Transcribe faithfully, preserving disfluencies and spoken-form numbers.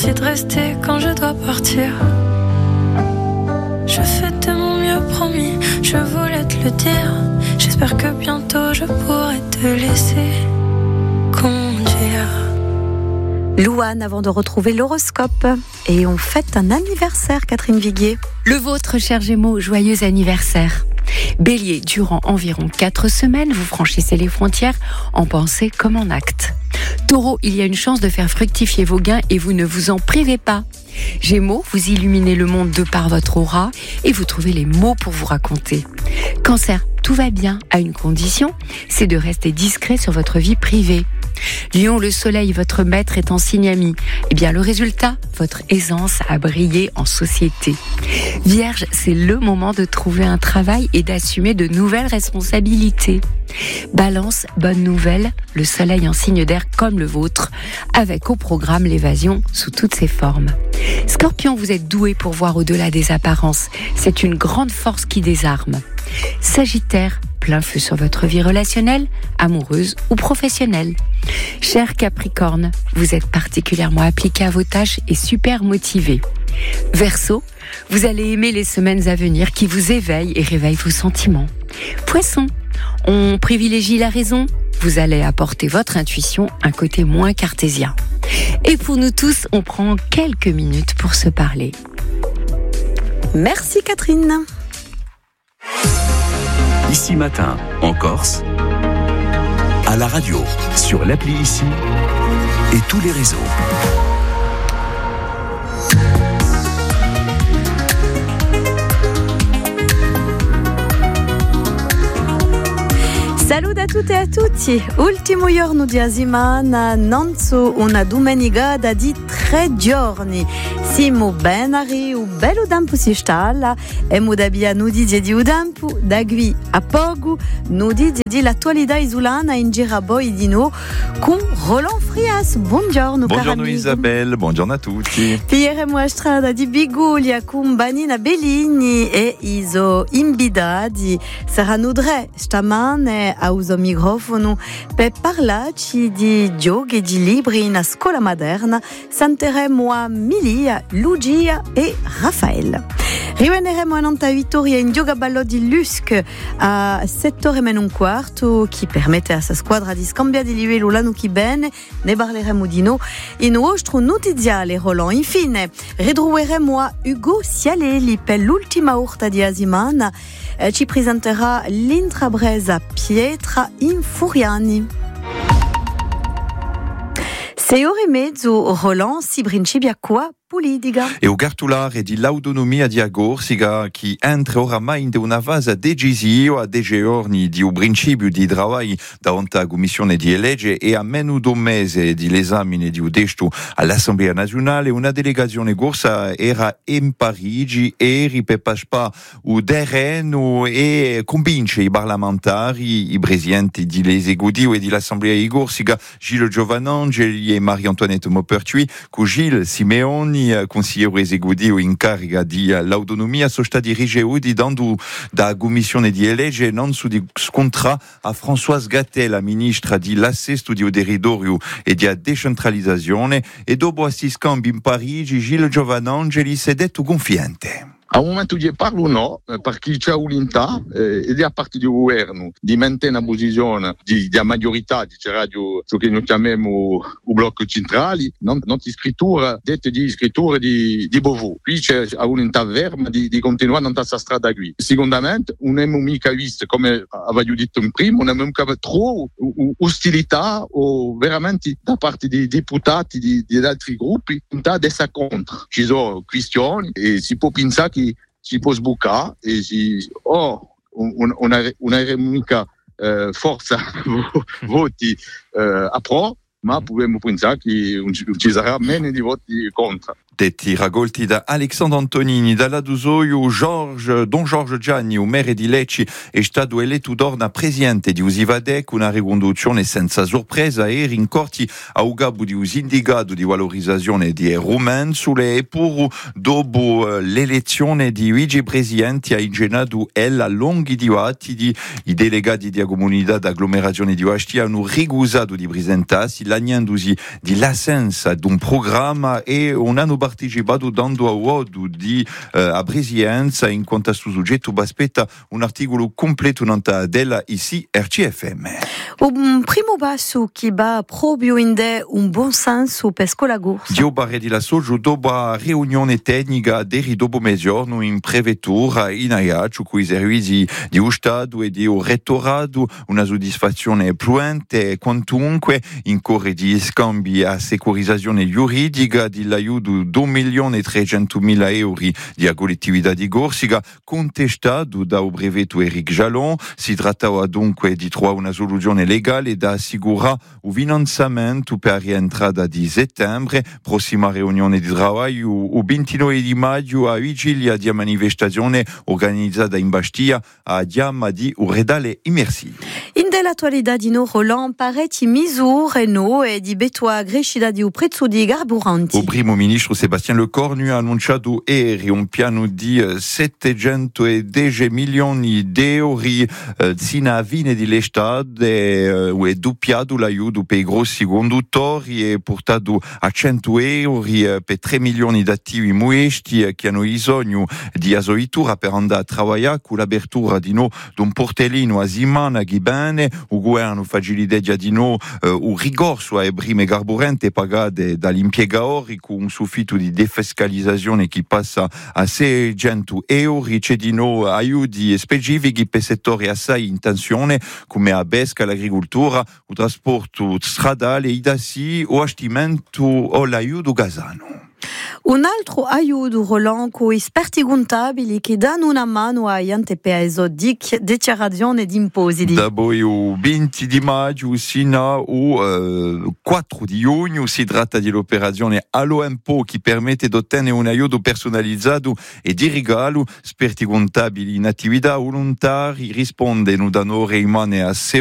Merci de rester quand je dois partir. Je fais de mon mieux, promis, je voulais te le dire. J'espère que bientôt je pourrai te laisser conduire. Louane, avant de retrouver l'horoscope. Et on fête un anniversaire, Catherine Viguier. Le vôtre, cher Gémeaux, joyeux anniversaire. Bélier, durant environ quatre semaines, vous franchissez les frontières en pensée comme en acte. Taureau, il y a une chance de faire fructifier vos gains et vous ne vous en privez pas. Gémeaux, vous illuminez le monde de par votre aura et vous trouvez les mots pour vous raconter. Cancer, tout va bien à une condition, c'est de rester discret sur votre vie privée. Lion, le soleil, votre maître, est en signe ami. Eh bien, le résultat, votre aisance à briller en société. Vierge, c'est le moment de trouver un travail et d'assumer de nouvelles responsabilités. Balance, bonne nouvelle, le soleil en signe d'air comme le vôtre, avec au programme l'évasion sous toutes ses formes. Scorpion, vous êtes doué pour voir au-delà des apparences. C'est une grande force qui désarme. Sagittaire, plein feu sur votre vie relationnelle, amoureuse ou professionnelle. Cher Capricorne, vous êtes particulièrement appliqué à vos tâches et super motivé. Verseau, vous allez aimer les semaines à venir qui vous éveillent et réveillent vos sentiments. Poisson, on privilégie la raison, vous allez apporter votre intuition un côté moins cartésien. Et pour nous tous, on prend quelques minutes pour se parler. Merci Catherine. Ici Matin, en Corse, à la radio, sur l'appli Ici et tous les réseaux. Salut a tutte e a tutti. Ultimo giorno di settimana, non so una domenica di tre giorni. Siamo ben arrivati, un bello tempo si sta, e mu dabbia notizie di un tempo, da qui a poco, notizie di l'attualità isolana in giraboi di noi con Roland Frias. Buongiorno, Buongiorno Isabelle, buongiorno a tutti. Pierremo a strada di Biguglia con Banina Bellini e iso imbidati. Saranno tre stamane a uso microfono per parlarci di giochi e di libri in scuola moderna. Sentiremo a Milia, Lucia e Raffaele. Riveneremo a Nanta Vittoria in gioca ballo di Lusc a sette ore meno un quarto, che permette a sa squadra di scambiare di livello l'anno che bene. Ne parleremo di no in nostro notiziale, Roland. Infine, ritroveremo a Ugo Sialeli per l'ultima orta di settimana. Eh, ci presenterà l'intrapresa Pietra Infuriani. Sei ore e mezzo, Roland, si principia qua politica. E o cartolare di l'autonomia di Agorsica che entra oramai in una fase decisiva a dieci giorni di un principio di lavoro davanti alla Commissione di legge e a meno di un mese di l'esame di un testo all'Assemblea Nazionale. Una delegazione corsa era in Parigi e ripepaspa il terreno e convince i parlamentari, i presidenti dell'esecutivo e dell'Assemblea di Corsica, Gilles Giovanangeli e Marie-Antoinette Maupertuis, con Gilles Simeoni, consigliere esecutivo in carica di l'autonomia, sono stati ricevuti dando da Commissione di legge non su di scontra a Françoise Gattel, la ministra di l'assesto di territorio e di decentralizzazione, e dopo questi scambi in Parigi, Gilles Giovanangeli si è detto confiante. Al momento di parlo no, perché c'è volontà eh, ed è a parte del governo di mantenere una posizione di, di maggiorità di radio, ciò che noi chiamiamo il blocco centrale, non, non di scrittura, dette di scrittura di, di Beauvau. Qui c'è la volontà ferma di, di continuare in questa strada qui. Secondamente, non abbiamo mica visto, come avevo detto in prima, non abbiamo mica troppo ostilità o veramente da parte dei deputati di, di altri gruppi, da essa contro. Ci sono questioni e si può pensare che si può sbucare e si oh una, una, una mica eh, forza voti eh, a pro, ma possiamo pensare che ci sarà meno di voti contro. Detti ragolti da Alexandre Antonini, dalla Dusoio, George, Don Giorgio Gianni, o mere di Lecce, è stato eletto d'orna presidente di Usivadec, una riconduzione senza sorpresa e rincorti a Ugabu di Usindigato di valorizzazione di Rumen sulle e pur dopo l'elezione di Luigi Presidenti ha ingenato el a lunghi divati di i delegati di comunità d'agglomerazione di Ostia hanno ricusato di presentarsi lagnandosi di l'assenza di un programma e non hanno partecipato dando a voto di eh, a presidenza in quanto a questo soggetto aspetta un articolo completo nanta della I C R C F M. Un primo passo che va proprio in de un buon senso per la corsa. Dio barre di la soggio dopo la riunione tecnica deri dopo mezzogiorno in prefettura in Aiaccio con i servizi di Stato e di rettorato una soddisfazione fluente e quantunque in corre di scambi a securizzazione giuridica di l'aiuto due milioni e trecentomila euro di collettività di Corsica contestato dal brevetto Eric Jalon. Si trattava dunque di trovare una soluzione legale da assicurare un finanziamento per rientrata di settembre. Prossima riunione di lavoro il ventinove di maggio a vigilia di manifestazione organizzata in Bastia a Diama di Uredale immersivo. In dell'attualità di no Roland parecchi misure no e di betua crescita di un prezzo di carburanti. Il primo ministro Sébastien Lecornu ha annunciato ieri un piano di settecentodieci milioni di euro eh, sino a fine dell'estate eh, è doppiato l'aiuto per i grossi conduttori e portato a cento euro eh, per tre milioni di attivi muesti eh, che hanno bisogno di asoitura per andare a lavorare con l'apertura di no un portellino a Simana che bene il governo facilita di no eh, un ricorso ai prime carburanti pagate dagli impiegatori con un soffitto di defiscalizzazione che passa a seicento euro. C'è di no aiuti specifici per settori assai in tensione come la pesca, l'agricoltura, il trasporto stradale, i dassi o allestimento o l'aiuto gasano. Un altro aiuto Roland con esperti contabili che danno una mano agli antepeso di dichiarazione di impositi. Da poi il venti di maggio sino al uh, quattro di giugno si tratta dell'operazione Allo Impo che permette di ottenere un aiuto personalizzato e di regalo. Esperti contabili in attività volontaria rispondono da ore rimane a